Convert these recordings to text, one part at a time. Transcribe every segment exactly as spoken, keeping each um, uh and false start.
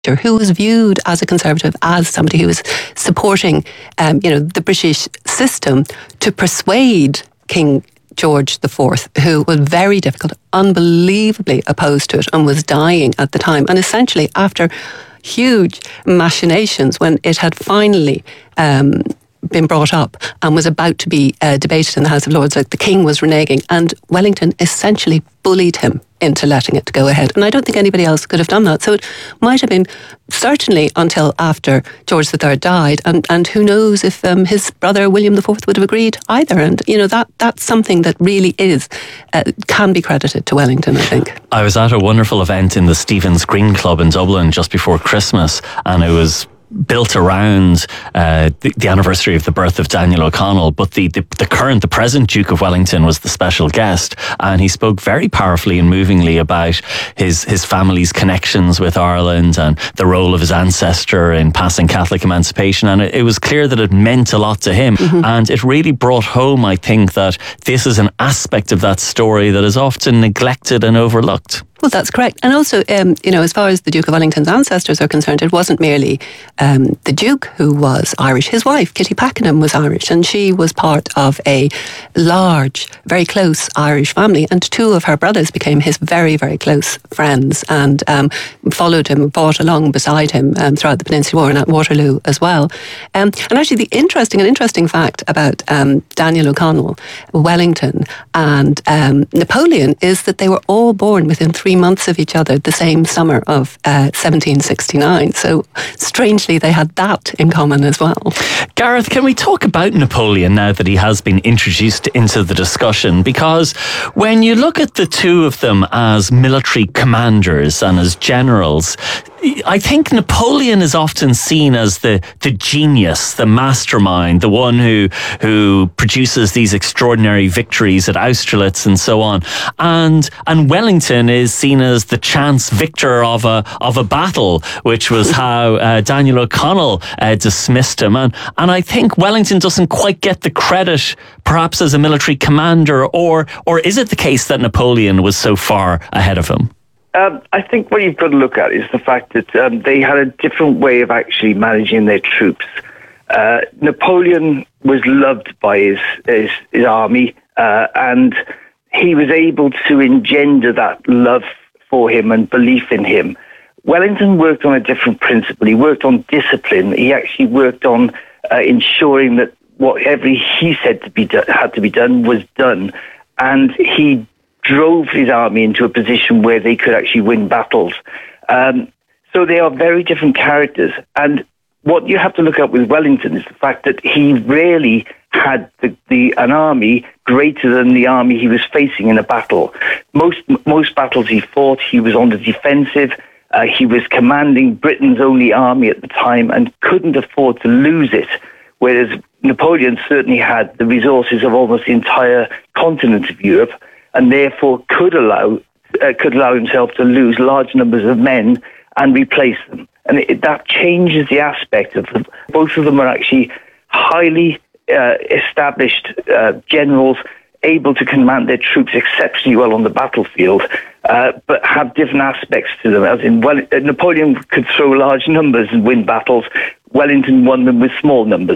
who was viewed as a conservative, as somebody who was supporting, um, you know, the British system, to persuade King George the Fourth, who was very difficult, unbelievably opposed to it, and was dying at the time. And essentially, after huge machinations, when it had finally um, been brought up and was about to be uh, debated in the House of Lords, like the King was reneging, and Wellington essentially bullied him into letting it go ahead. And I don't think anybody else could have done that. So it might have been certainly until after George the Third died, and, and who knows if um, his brother William the Fourth would have agreed either. And, you know, that that's something that really is, uh, can be credited to Wellington, I think. I was at a wonderful event in the Stephen's Green Club in Dublin just before Christmas, and it was built around uh, the, the anniversary of the birth of Daniel O'Connell, but the, the, the current, the present Duke of Wellington was the special guest, and he spoke very powerfully and movingly about his, his family's connections with Ireland and the role of his ancestor in passing Catholic emancipation, and it, it was clear that it meant a lot to him, mm-hmm. and it really brought home, I think, that this is an aspect of that story that is often neglected and overlooked. Well, that's correct. And also, um, you know, as far as the Duke of Wellington's ancestors are concerned, it wasn't merely um, the Duke who was Irish. His wife, Kitty Pakenham, was Irish, and she was part of a large, very close Irish family. And two of her brothers became his very, very close friends, and um, followed him, fought along beside him um, throughout the Peninsular War and at Waterloo as well. Um, and actually, the interesting, an interesting fact about um, Daniel O'Connell, Wellington, and um, Napoleon is that they were all born within three months of each other the same summer of uh, seventeen sixty-nine. So strangely, they had that in common as well. Gareth, can we talk about Napoleon now that he has been introduced into the discussion? Because when you look at the two of them as military commanders and as generals, I think Napoleon is often seen as the, the genius, the mastermind, the one who who produces these extraordinary victories at Austerlitz and so on. And and Wellington is seen as the chance victor of a of a battle, which was how uh, Daniel O'Connell uh, dismissed him. And and I think Wellington doesn't quite get the credit, perhaps as a military commander, or or is it the case that Napoleon was so far ahead of him? Um, I think what you've got to look at is the fact that um, they had a different way of actually managing their troops. Uh, Napoleon was loved by his his, his army, uh, and he was able to engender that love for him and belief in him. Wellington worked on a different principle. He worked on discipline. He actually worked on uh, ensuring that whatever he said to be do- had to be done was done, and he drove his army into a position where they could actually win battles. Um, so they are very different characters. And what you have to look at with Wellington is the fact that he rarely had the, the an army greater than the army he was facing in a battle. Most most battles he fought, he was on the defensive. Uh, he was commanding Britain's only army at the time and couldn't afford to lose it, whereas Napoleon certainly had the resources of almost the entire continent of Europe, and therefore could allow uh, could allow himself to lose large numbers of men and replace them. And it, that changes the aspect of them. Both of them are actually highly uh, established uh, generals, able to command their troops exceptionally well on the battlefield, uh, but have different aspects to them. As in, well, Napoleon could throw large numbers and win battles. Wellington won them with small numbers.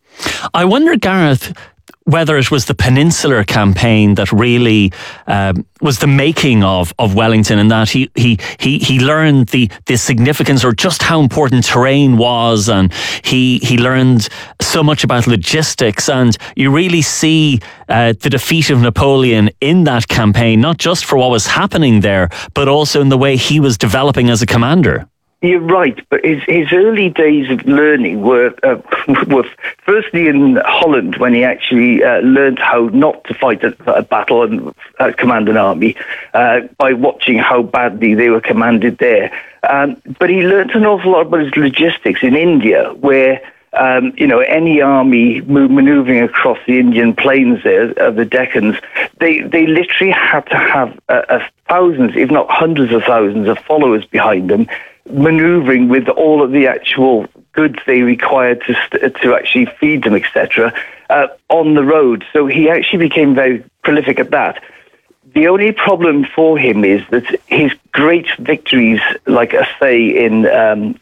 I wonder, Gareth, whether it was the Peninsular Campaign that really um, was the making of, of Wellington, and that he he he he learned the, the significance or just how important terrain was, and he he learned so much about logistics, and you really see uh, the defeat of Napoleon in that campaign, not just for what was happening there, but also in the way he was developing as a commander. You're right, but his, his early days of learning were uh, were firstly in Holland, when he actually uh, learned how not to fight a, a battle and uh, command an army uh, by watching how badly they were commanded there. Um, but he learned an awful lot about his logistics in India, where um, you know any army move, maneuvering across the Indian plains there, uh, the Deccans, they they literally had to have uh, uh, thousands, if not hundreds of thousands, of followers behind them, manoeuvring with all of the actual goods they required to st- to actually feed them, et cetera, uh, on the road. So he actually became very prolific at that. The only problem for him is that his great victories, like I say, in um,